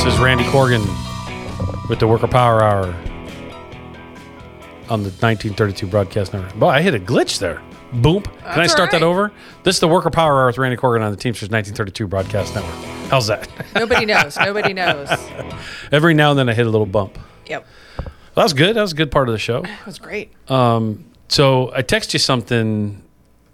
This is Randy Corgan with the Worker Power Hour on the 1932 Broadcast Network. Boy, I hit a glitch there. Boom. Can I start that over? This is the Worker Power Hour with Randy Corgan on the Teamsters 1932 Broadcast Network. How's that? Nobody knows. Nobody knows. Every now and then I hit a little bump. Yep. That was good. That was a good part of the show. It was great. So I text you something.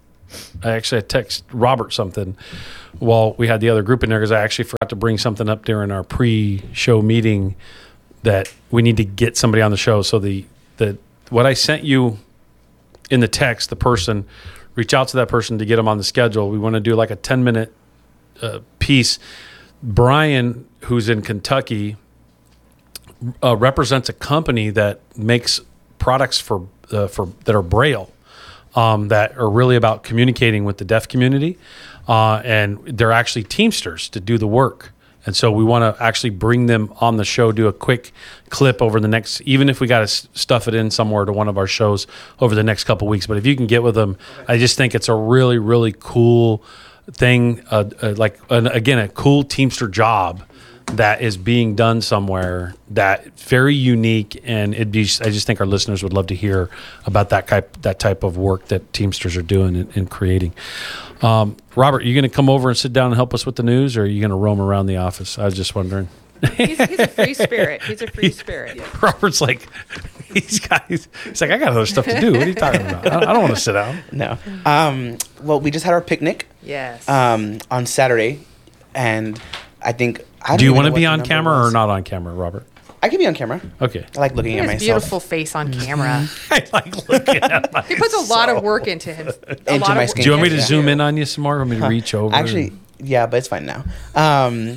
I text Robert something while we had the other group in there because I actually forgot to bring something up during our pre-show meeting that we need to get somebody on the show. So what I sent you in the text, the person, reach out to that person to get them on the schedule. We want to do like a 10-minute piece. Brian, who's in Kentucky, represents a company that makes products for that are Braille. That are really about communicating with the deaf community, and they're actually Teamsters to do the work. And so we want to actually bring them on the show, do a quick clip over the next, even if we got to stuff it in somewhere to one of our shows over the next couple of weeks. But if you can get with them, I just think it's a really, really cool thing, again, a cool Teamster job that is being done somewhere that very unique, and I just think our listeners would love to hear about that type of work that Teamsters are doing and creating. Robert, are you going to come over and sit down and help us with the news, or are you going to roam around the office? I was just wondering. He's a free spirit. He's a free spirit. Robert's like, he's like, I got other stuff to do. What are you talking about? I don't want to sit down. No. Well, we just had our picnic. Yes. On Saturday, and I think. Do you want to be on camera or not on camera, Robert? I can be on camera. Okay. I like looking at myself. Beautiful face on camera. I like looking at myself. He puts a lot of work into him. Into my skin. Do you want me to zoom in on you some more? Want me to reach over? Actually, yeah, but it's fine now.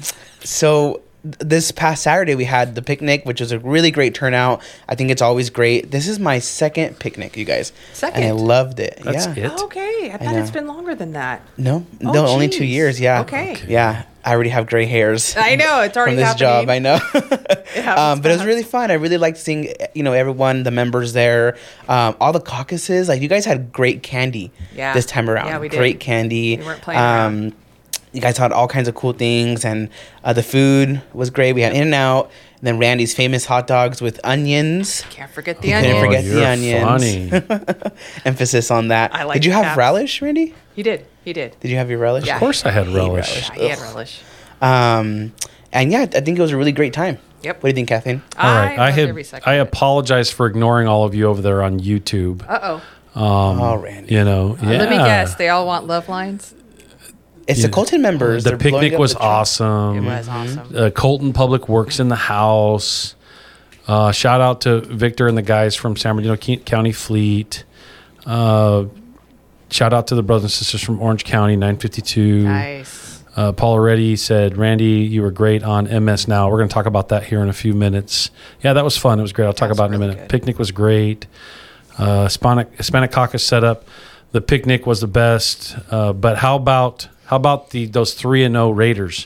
So this past Saturday we had the picnic, which was a really great turnout. I think it's always great. This is my second picnic, you guys. Second? And I loved it. That's yeah. it? Okay. I thought it's been longer than that. No, only 2 geez. years. Yeah. Okay. Yeah. I already have gray hairs. I know. It's already from this happening. job. I know. But it was really fun. I really liked seeing, everyone, the members there, all the caucuses. Like, you guys had great candy this time around. Yeah, we did. Great candy. We weren't playing around. You guys had all kinds of cool things, and the food was great. We had In-N-Out, and then Randy's famous hot dogs with onions. Can't forget the Couldn't onions. forget the onions. Funny. Emphasis on that. I like Did you have that. relish, Randy? He did. Did Did you have your relish? Yeah. Of course I had relish. Yeah, he had relish. And yeah, I think it was a really great time. Yep. What do you think, Kathleen? All right. loved every second I of it. apologize for ignoring all of you over there on YouTube. Uh-oh. Oh, Randy. Yeah. Let me guess. They all want love lines? It's the Colton members. The They're blowing picnic up was the truck. awesome. It was awesome. Colton Public Works in the house. Shout out to Victor and the guys from San Bernardino County Fleet. Shout out to the brothers and sisters from Orange County, 952. Nice. Paul already said, Randy, you were great on MS Now. We're going to talk about that here in a few minutes. Yeah, that was fun. It was great. I'll talk about it in a minute. good. Picnic was great. Hispanic Caucus setup. The picnic was the best. But how about those 3-0 Raiders?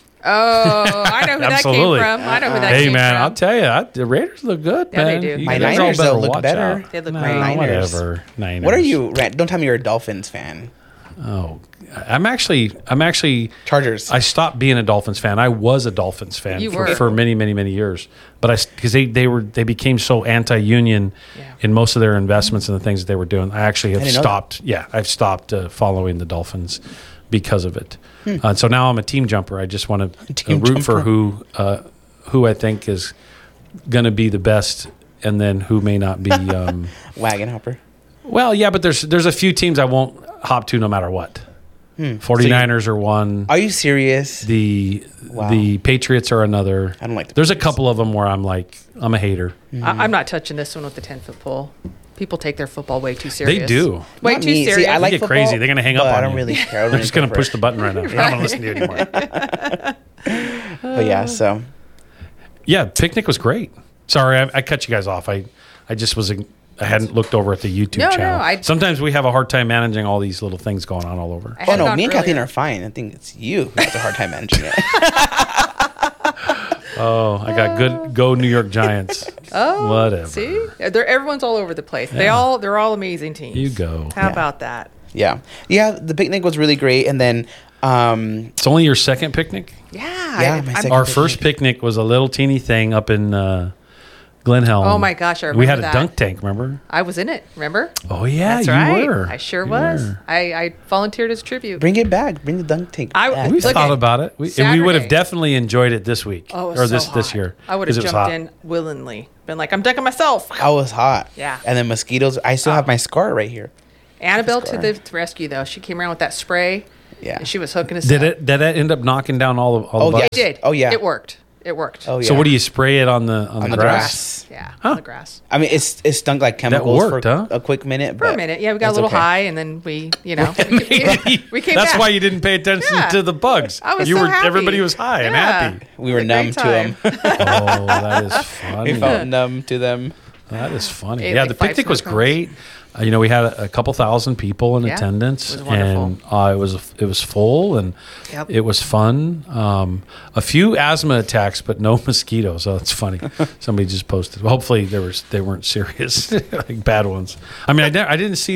Oh, I know who that came Absolutely. from. I know who that Hey, came man, from. I'll tell you, the Raiders look good, Yeah, they man. do. You My guys all Niners, though, look watch better. out. They look No, great. Niners. whatever. Niners. What are you, Rand? Don't tell me you're a Dolphins fan. Oh, I'm actually. Chargers. I stopped being a Dolphins fan. I was a Dolphins fan You were. for many, many, many years. But because they became so anti-union Yeah. in most of their investments and the things that they were doing. I actually have didn't know stopped. Yeah, I've stopped following the Dolphins because of it. So now I'm a team jumper. I just want to Team root for jumper. who I think is going to be the best, and then who may not be. Wagon hopper. Well, yeah, but there's a few teams I won't hop to no matter what. 49ers are one. Are you serious? The Wow. the Patriots are another. I don't like the There's a Patriots. couple of them where I'm a hater. I'm not touching this one with the 10-foot pole. People take their football way too serious. They do. Way Not too me. See, serious. I like They get football, crazy. They're gonna hang up but on I don't you. really care. I don't I'm really just going go to push for the it. button right now. I'm not going to listen to you anymore. But yeah, so Yeah, picnic was great. Sorry, I cut you guys off. I just was. I hadn't looked over at the YouTube No, channel. Sometimes we have a hard time managing all these little things going on all over. I oh had no, gone me and Kathleen earlier. are fine. I think it's you who has a hard time managing it. Oh, I got Go New York Giants. Oh, Whatever. See, everyone's all over the place. They're all amazing teams. You go. How about that? Yeah, the picnic was really great, and then It's only your second picnic? Yeah. Yeah, my second Our picnic. first picnic was a little teeny thing up in Glen Helen. Oh my gosh, I remember We had a that. dunk tank, remember? I was in it. Remember? Oh yeah, That's you right. were. I sure You was. were. I volunteered as tribute. Bring it back. Bring the dunk tank. back. We Look thought at about it, and we would have Saturday. definitely enjoyed it this week Oh, it was or so this hot. year. I would 'cause have it was jumped hot. in willingly. Been like, I'm dunking myself. I was hot. Yeah. And then mosquitoes. I still have my scar right here. Annabelle to scar. the rescue, though. She came around with that spray. Yeah. And she was hooking us Did up. it? Did that end up knocking down all the Oh, bugs? It did. Oh, yeah. It worked. It worked. Oh yeah. So what do you spray it on the on grass? the grass? Yeah, Huh. on the grass. I mean, it stunk like chemicals worked, for huh? a quick minute. For a minute. Yeah, we got a that's little okay. high, and then we came That's back. why you didn't pay attention Yeah. to the bugs. I was you so were happy. everybody was high and Yeah. happy. We were It was a numb great to them. Oh, that is funny. We felt numb to them. That is funny. Ate Yeah, like the 5 picnic was snow cones. great. We had a couple thousand people in Yeah, attendance, it was wonderful. and it was full, and Yep. it was fun. A few asthma attacks, but no mosquitoes. Oh, that's funny. Somebody just posted. Hopefully, they weren't serious, like bad ones. I mean, I didn't see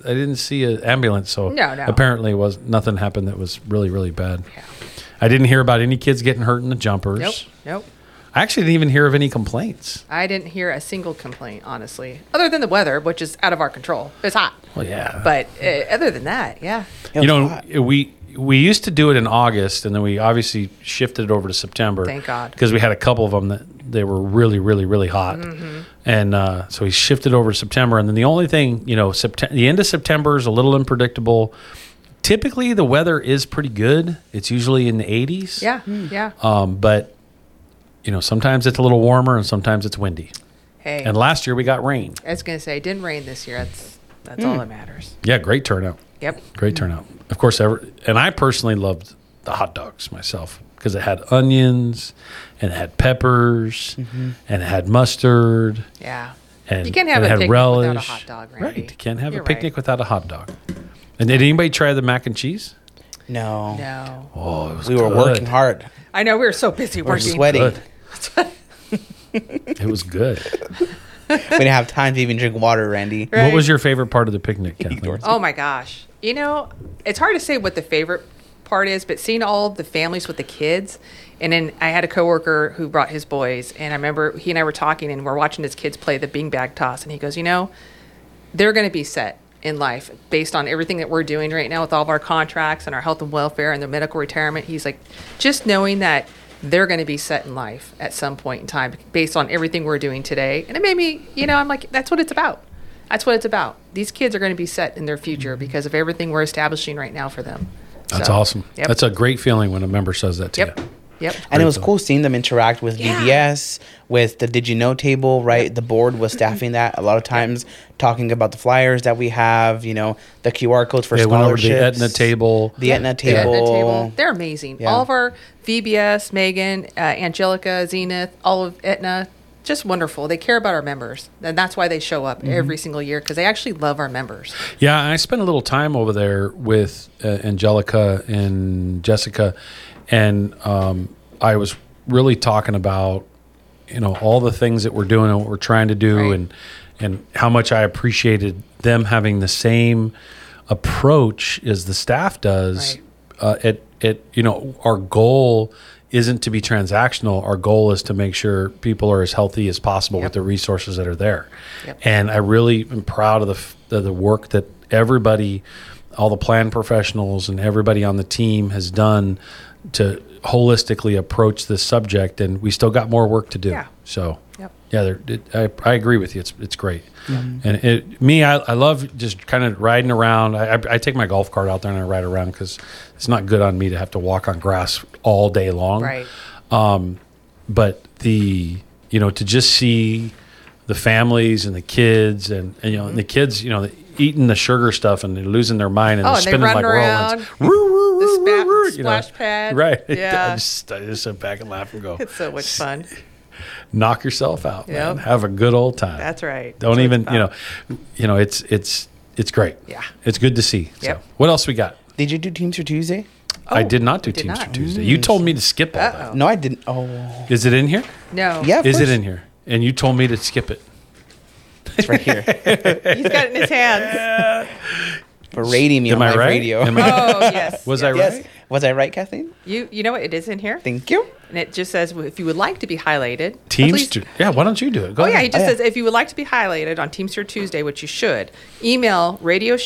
an ambulance, so No. apparently nothing happened that was really really bad. Yeah. I didn't hear about any kids getting hurt in the jumpers. Nope. I actually didn't even hear of any complaints. I didn't hear a single complaint, honestly, other than the weather, which is out of our control. It's hot. Well, yeah, But other than that, yeah. It was hot. we used to do it in August, and then we obviously shifted it over to September. Thank God. because we had a couple of them that they were really, really, really hot, and so we shifted over to September. And then the only thing, the end of September is a little unpredictable. Typically, the weather is pretty good. It's usually in the 80s. Yeah. Yeah. But sometimes it's a little warmer, and sometimes it's windy. Hey, And last year we got rain. I was going to say, it didn't rain this year. That's all that matters. Yeah, great turnout. Yep. Great turnout. Of course, and I personally loved the hot dogs myself because it had onions and it had peppers and it had mustard. Yeah. And You can't have it a had picnic relish. without a hot dog, Randy. Right. You can't have You're a picnic right. without a hot dog. And did anybody try the mac and cheese? No. No. Oh, it was We were good. working hard. I know we were so busy We were working. sweating. Good. It was good. We didn't have time to even drink water, Randy. Right. What was your favorite part of the picnic, Kathleen? Oh my gosh. It's hard to say what the favorite part is, but seeing all the families with the kids. And then I had a coworker who brought his boys, and I remember he and I were talking, and we're watching his kids play the beanbag toss, and he goes, they're going to be set in life based on everything that we're doing right now with all of our contracts and our health and welfare and their medical retirement. He's like, just knowing that they're going to be set in life at some point in time based on everything we're doing today. And it made me, I'm like, that's what it's about. That's what it's about. These kids are going to be set in their future because of everything we're establishing right now for them. That's So, awesome. Yep. That's a great feeling when a member says that to Yep. you. Yep. And it was Great cool seeing them interact with Yeah. VBS, with the Did You Know table, right? The board was staffing that a lot of times, talking about the flyers that we have, the QR codes for They went over to scholarships. the Aetna table. The Aetna The Aetna table. They're amazing. Yeah. All of our VBS, Megan, Angelica, Zenith, all of Aetna, just wonderful. They care about our members. And that's why they show up every single year because they actually love our members. Yeah, I spent a little time over there with Angelica and Jessica, and I was really talking about all the things that we're doing and what we're trying to do, Right. and how much I appreciated them having the same approach as the staff does. Our goal isn't to be transactional. Our goal is to make sure people are as healthy as possible Yep. with the resources that are there. Yep. And I really am proud of the work that everybody, all the plan professionals and everybody on the team has done to holistically approach this subject. And we still got more work to do. Yeah. So, Yep. yeah, I agree with you. It's great. And I love just kind of riding around. I take my golf cart out there and I ride around because it's not good on me to have to walk on grass all day long. Right. But to just see the families and the kids and and the kids, eating the sugar stuff and they're losing their mind and Oh, they're and they spinning run like around. whirlwinds. Woo, The woo, woo, splash pad. Right. Yeah. I just sit back and laugh and go, It's so much fun. knock yourself out, man. Yep. Have a good old time. That's right. Don't That's what even, it's about. it's great. Yeah. It's good to see. Yep. So, what else we got? Did you do Teams for Tuesday? I Oh, did not do we did Teams for not. Tuesday. You told me to skip all Uh-oh. that. No, I didn't. Oh. Is it in here? No. Yeah, of Is it course. in here? And you told me to skip it. It's right here. He's got it in his hands. for rating me Am on I live right? radio. Am I- Oh, yes. Was I Yes. right? Was I right, Kathleen? You know what? It is in here. Thank you. And it just says, if you would like to be highlighted. Teamster. Yeah, why don't you do it? Go Oh, yeah. ahead. He just Oh, yeah. says, if you would like to be highlighted on Teamster Tuesday, which you should, email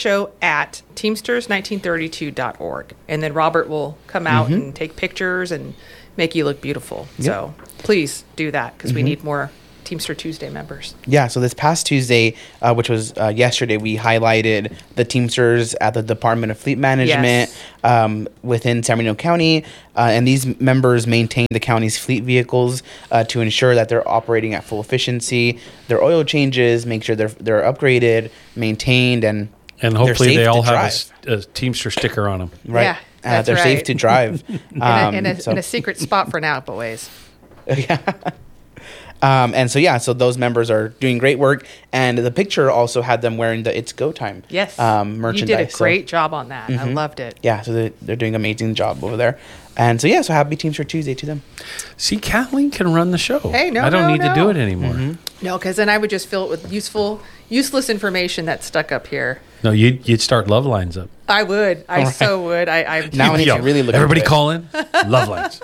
radioshow@teamsters1932.org. And then Robert will come out and take pictures and make you look beautiful. So please do that because we need more Teamster Tuesday members. Yeah, so this past Tuesday, which was yesterday, we highlighted the Teamsters at the Department of Fleet Management within San Bernardino County. And these members maintain the county's fleet vehicles to ensure that they're operating at full efficiency, their oil changes, make sure they're upgraded, maintained, and hopefully safe they to all drive. have a Teamster sticker on them. right. Yeah, that's they're safe right. to drive. In a secret spot for now, boys. Yeah. And so those members are doing great work, and the picture also had them wearing the "It's Go Time" Yes. merchandise. You did a So, great job on that. I loved it. yeah, so they're doing an amazing job over there, and so happy Teamster Tuesday to them. See, Kathleen can run the show. Hey, I don't need to do no. it anymore. No, because then I would just fill it with useless information that's stuck up here. No, you'd start love lines up. I would. I so would. I Now I need Yo, to really look. everybody into it. call in. Love lines.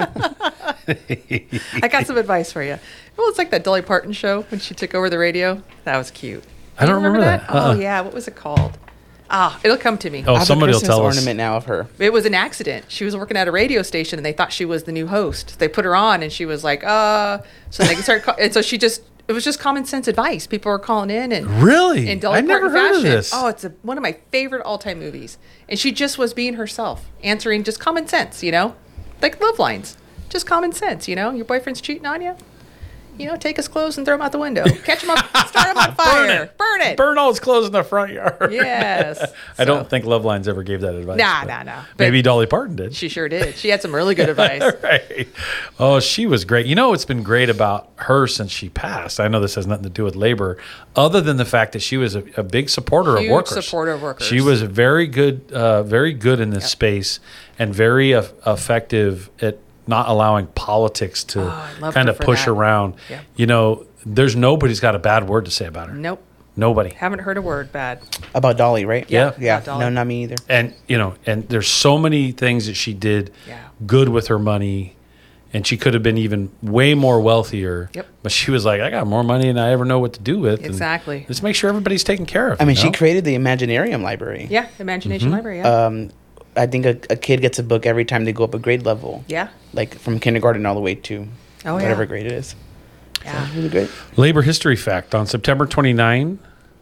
I got some advice for you. Well, it's like that Dolly Parton show when she took over the radio. That was cute. I don't You remember that. Oh yeah, what was it called? It'll come to me. Oh, I have somebody a will Christmas tell us. ornament now of her. It was an accident. She was working at a radio station, and they thought she was the new host. They put her on, and she was like, So they started, and so it was just common sense advice. People were calling in and Really? in Dolly I've never Parton heard of fashion. this. Oh, it's one of my favorite all-time movies. And she just was being herself, answering just common sense, like love lines, just common sense. Your boyfriend's cheating on you. Take his clothes and throw him out the window. Catch him up, start him on fire, burn it. Burn all his clothes in the front yard. Yes. I So- don't think Love Lines ever gave that advice. Nah, but nah, nah. But Maybe Dolly Parton did. she sure did. She had some really good advice. Right. Oh, she was great. What's been great about her since she passed? I know this has nothing to do with labor, other than the fact that she was a big supporter Huge of workers. supporter of workers. She was very good in this space and very effective at not allowing politics to I loved kind her of for push that. around. Yeah. There's nobody's got a bad word to say about her. Nope. Nobody. Haven't heard a word bad. About Dolly, right? Yeah. Yeah. About Dolly. No, not me either. And and there's so many things that she did Yeah. good with her money, and she could have been even way more wealthier. Yep. But she was like, I got more money than I ever know what to do with. and Exactly. let's make sure everybody's taken care of. I mean, you she know? created the Imaginarium Library. Yeah. Imagination Library. Yeah. I think a kid gets a book every time they go up a grade level. Yeah. Like from kindergarten all the way to Oh, whatever yeah. grade it is. Yeah. Really great. Labor history fact: on September 29,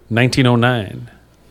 1909,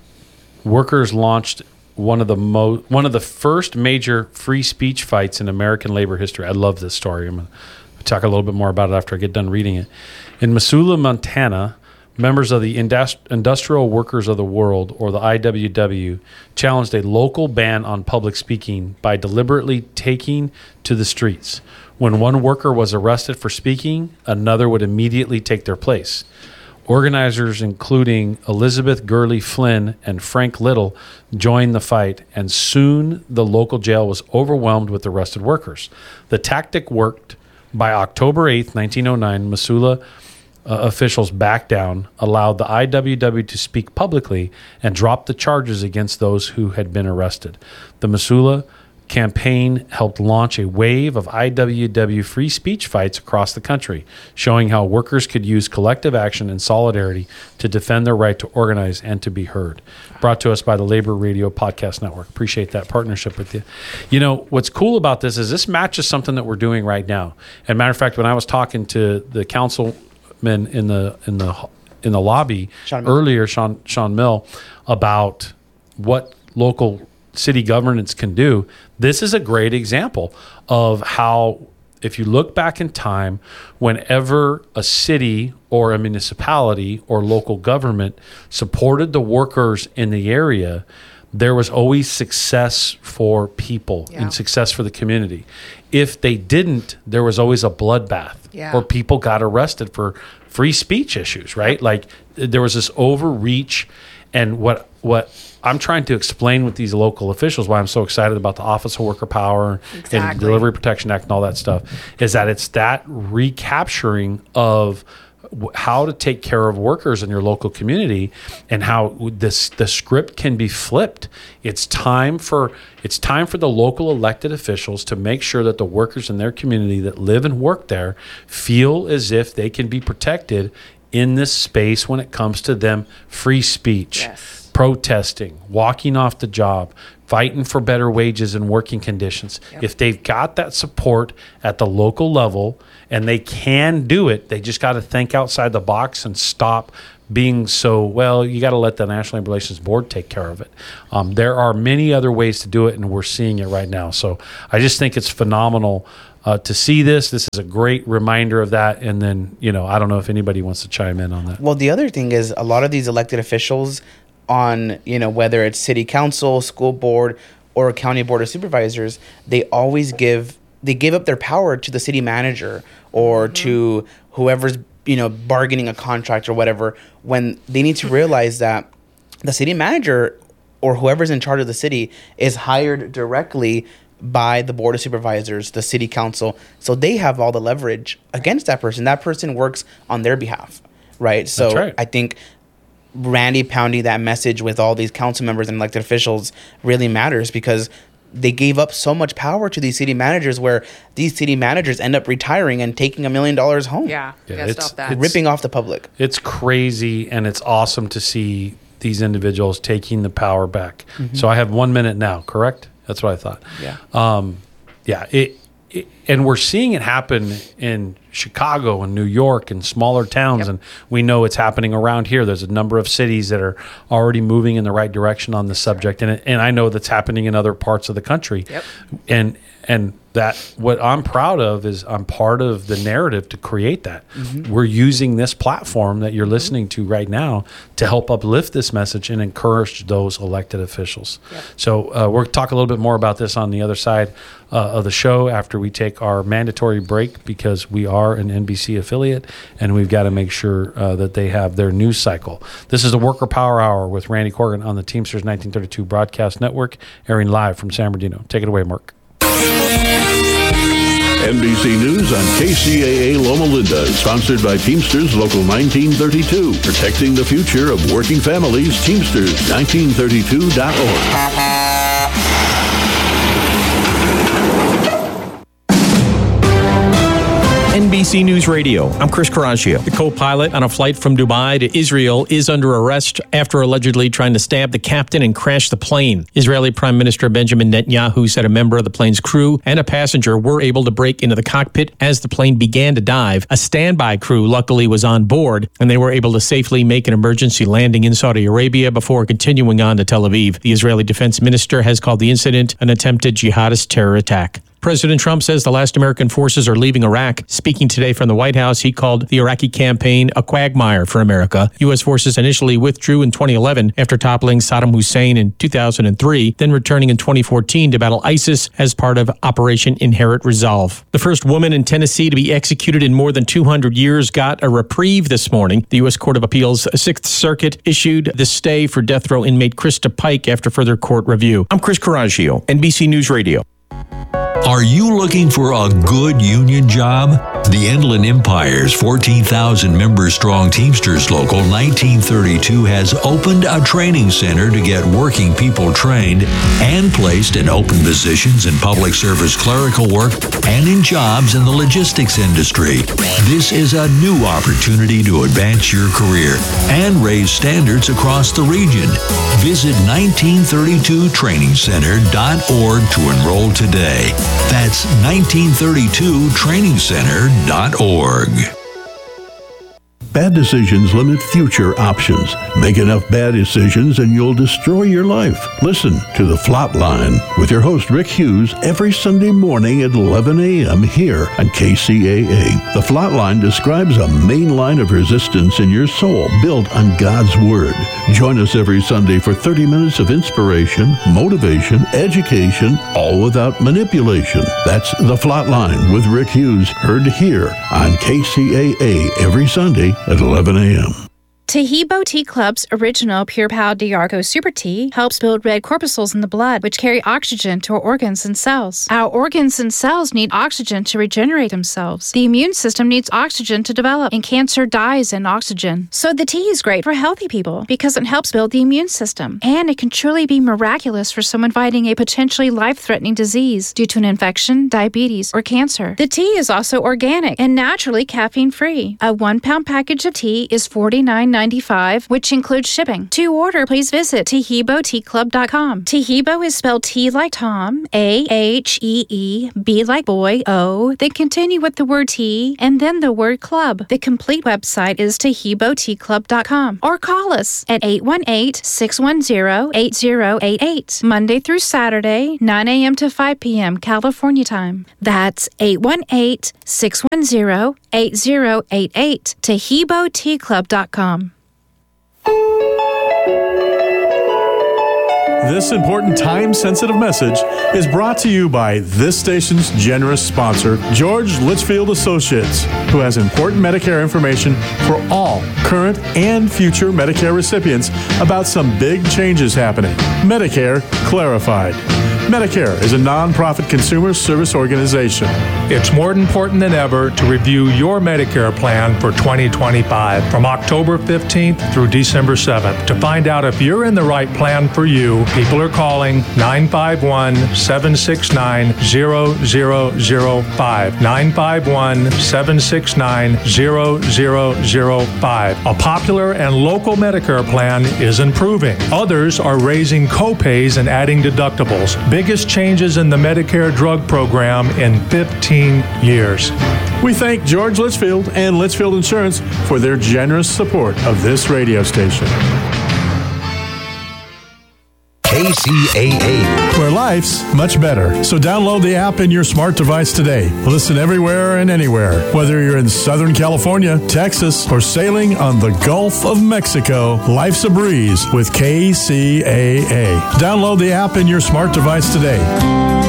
workers launched one of the first major free speech fights in American labor history. I love this story. I'm going to talk a little bit more about it after I get done reading it. In Missoula, Montana, members of the Industrial Workers of the World, or the IWW, challenged a local ban on public speaking by deliberately taking to the streets. When one worker was arrested for speaking, another would immediately take their place. Organizers, including Elizabeth Gurley Flynn and Frank Little, joined the fight, and soon the local jail was overwhelmed with arrested workers. The tactic worked. By October 8th, 1909, Missoula officials backed down, allowed the IWW to speak publicly, and dropped the charges against those who had been arrested. The Missoula campaign helped launch a wave of IWW free speech fights across the country, showing how workers could use collective action and solidarity to defend their right to organize and to be heard. Brought to us by the Labor Radio Podcast Network. Appreciate that partnership with you. What's cool about this is this matches something that we're doing right now. And matter of fact, when I was talking to the councilman in the lobby Sean Mill. earlier, Sean Mill, about what local city governance can do, this is a great example of how, if you look back in time, whenever a city or a municipality or local government supported the workers in the area, there was always success for people Yeah. and success for the community. If they didn't, there was always a bloodbath, Yeah. or people got arrested for free speech issues, right? Like there was this overreach. And what I'm trying to explain with these local officials, why I'm so excited about the Office of Worker Power and Exactly. Delivery Protection Act and all that stuff, is that it's that recapturing of how to take care of workers in your local community, and how the script can be flipped. It's time for the local elected officials to make sure that the workers in their community that live and work there feel as if they can be protected in this space when it comes to them free speech, protesting, walking off the job, fighting for better wages and working conditions. If they've got that support at the local level and they can do it, they just got to think outside the box and stop being so, well, you got to let the National Labor Relations Board take care of it. There are many other ways to do it, and we're seeing it right now. So I just think it's phenomenal to see this. This is a great reminder of that. And then, I don't know if anybody wants to chime in on that. Well, the other thing is a lot of these elected officials on, whether it's city council, school board, or county board of supervisors, they give up their power to the city manager or to whoever's, bargaining a contract or whatever, when they need to realize that the city manager or whoever's in charge of the city is hired directly by the board of supervisors, the city council. So they have all the leverage against that person. That person works on their behalf, right? So That's right. I think Randy pounding that message with all these council members and elected officials really matters, because they gave up so much power to these city managers, where these city managers end up retiring and taking $1 million home. Yeah, gotta stop that. Ripping off the public. It's crazy, and it's awesome to see these individuals taking the power back. So I have 1 minute now, correct? That's what I thought. Yeah. And we're seeing it happen in Chicago and New York and smaller towns, and we know it's happening around here. There's a number of cities that are already moving in the right direction on this subject, and I know that's happening in other parts of the country. And that what I'm proud of is I'm part of the narrative to create that. We're using this platform that you're listening to right now to help uplift this message and encourage those elected officials. So we'll talk a little bit more about this on the other side of the show after we take our mandatory break, because we are an NBC affiliate and we've got to make sure that they have their news cycle. This is the Worker Power Hour with Randy Corrigan on the Teamsters 1932 Broadcast Network, airing live from San Bernardino. Take it away, Mark. NBC News on KCAA Loma Linda, sponsored by Teamsters Local 1932, protecting the future of working families. Teamsters1932.org. NBC News Radio. I'm Chris Caraccio. The co-pilot on a flight from Dubai to Israel is under arrest after allegedly trying to stab the captain and crash the plane. Israeli Prime Minister Benjamin Netanyahu said a member of the plane's crew and a passenger were able to break into the cockpit as the plane began to dive. A standby crew luckily was on board, and they were able to safely make an emergency landing in Saudi Arabia before continuing on to Tel Aviv. The Israeli defense minister has called the incident an attempted jihadist terror attack. President Trump says the last American forces are leaving Iraq. Speaking today from the White House, he called the Iraqi campaign a quagmire for America. U.S. forces initially withdrew in 2011 after toppling Saddam Hussein in 2003, then returning in 2014 to battle ISIS as part of Operation Inherent Resolve. The first woman in Tennessee to be executed in more than 200 years got a reprieve this morning. The U.S. Court of Appeals 6th Circuit issued the stay for death row inmate Krista Pike after further court review. I'm Chris Caraccio, NBC News Radio. Are you looking for a good union job? The Inland Empire's 14,000 member strong Teamsters Local 1932 has opened a training center to get working people trained and placed in open positions in public service clerical work and in jobs in the logistics industry. This is a new opportunity to advance your career and raise standards across the region. Visit 1932trainingcenter.org to enroll today. That's 1932trainingcenter.org. Bad decisions limit future options. Make enough bad decisions and you'll destroy your life. Listen to The Flatline with your host Rick Hughes every Sunday morning at 11 a.m. here on KCAA. The Flatline describes a main line of resistance in your soul built on God's Word. Join us every Sunday for 30 minutes of inspiration, motivation, education, all without manipulation. That's The Flatline with Rick Hughes, heard here on KCAA every Sunday at 11 a.m. Tahibo Tea Club's original Pure Pal D'Argo Super Tea helps build red corpuscles in the blood, which carry oxygen to our organs and cells. Our organs and cells need oxygen to regenerate themselves. The immune system needs oxygen to develop, and cancer dies in oxygen. So the tea is great for healthy people because it helps build the immune system. And it can truly be miraculous for someone fighting a potentially life-threatening disease due to an infection, diabetes, or cancer. The tea is also organic and naturally caffeine-free. A 1-pound package of tea is $49.95, which includes shipping. To order, please visit TahiboTeaClub.com. Tahibo is spelled T like Tom, A-H-E-E, B like boy, O, then continue with the word tea, and then the word club. The complete website is TahiboTeaClub.com. Or call us at 818-610-8088, Monday through Saturday, 9 a.m. to 5 p.m. California time. That's 818-610-8088, TahiboTeaClub.com. This important time-sensitive message is brought to you by this station's generous sponsor, George Litchfield Associates, who has important Medicare information for all current and future Medicare recipients about some big changes happening. Medicare Clarified. Medicare is a nonprofit consumer service organization. It's more important than ever to review your Medicare plan for 2025 from October 15th through December 7th. To find out if you're in the right plan for you, people are calling 951-769-0005. 951-769-0005. A popular and local Medicare plan is improving. Others are raising copays and adding deductibles. Biggest changes in the Medicare drug program in 15 years. We thank George Litchfield and Litchfield Insurance for their generous support of this radio station. KCAA, where life's much better. So download the app in your smart device today. Listen everywhere and anywhere. Whether you're in Southern California, Texas, or sailing on the Gulf of Mexico, life's a breeze with KCAA. Download the app in your smart device today.